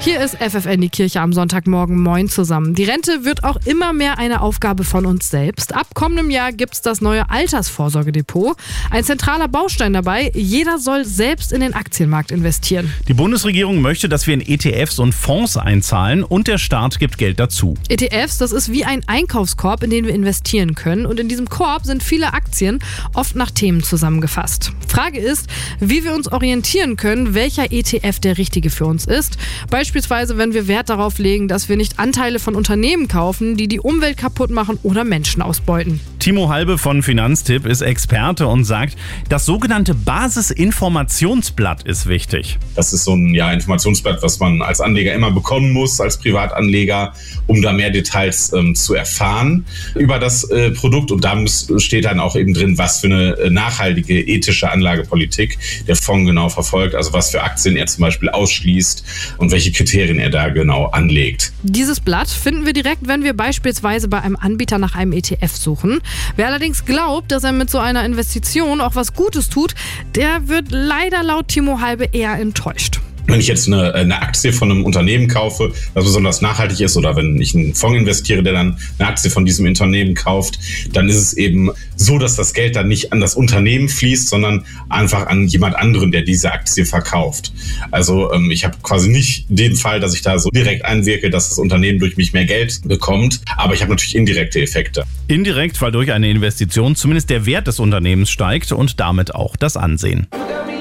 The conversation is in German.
Hier ist FFN, die Kirche am Sonntagmorgen. Moin zusammen. Die Rente wird auch immer mehr eine Aufgabe von uns selbst. Ab kommendem Jahr gibt's das neue Altersvorsorgedepot. Ein zentraler Baustein dabei, jeder soll selbst in den Aktienmarkt investieren. Die Bundesregierung möchte, dass wir in ETFs und Fonds einzahlen und der Staat gibt Geld dazu. ETFs, das ist wie ein Einkaufskorb, in den wir investieren können. Und in diesem Korb sind viele Aktien, oft nach Themen zusammengefasst. Frage ist, wie wir uns orientieren können, welcher ETF der richtige für uns ist. Beispielsweise, wenn wir Wert darauf legen, dass wir nicht Anteile von Unternehmen kaufen, die die Umwelt kaputt machen oder Menschen ausbeuten. Timo Halbe von Finanztipp ist Experte und sagt, das sogenannte Basisinformationsblatt ist wichtig. Das ist so ein Informationsblatt, was man als Anleger immer bekommen muss, als Privatanleger, um da mehr Details zu erfahren über das Produkt. Und da steht dann auch eben drin, was für eine nachhaltige, ethische Anlagepolitik der Fonds genau verfolgt. Also was für Aktien er zum Beispiel ausschließt und welche Kriterien er da genau anlegt. Dieses Blatt finden wir direkt, wenn wir beispielsweise bei einem Anbieter nach einem ETF suchen. Wer allerdings glaubt, dass er mit so einer Investition auch was Gutes tut, der wird leider laut Timo Halbe eher enttäuscht. Wenn ich jetzt eine Aktie von einem Unternehmen kaufe, das besonders nachhaltig ist, oder wenn ich einen Fonds investiere, der dann eine Aktie von diesem Unternehmen kauft, dann ist es eben so, dass das Geld dann nicht an das Unternehmen fließt, sondern einfach an jemand anderen, der diese Aktie verkauft. Also ich habe quasi nicht den Fall, dass ich da so direkt einwirke, dass das Unternehmen durch mich mehr Geld bekommt, aber ich habe natürlich indirekte Effekte. Indirekt, weil durch eine Investition zumindest der Wert des Unternehmens steigt und damit auch das Ansehen.